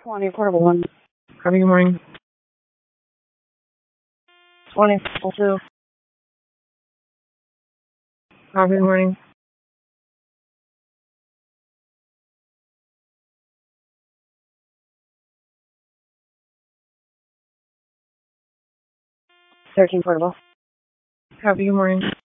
20 portable 1. Copy, good morning. 20 portable 2. Copy, good morning. 13 portable. Copy, good morning.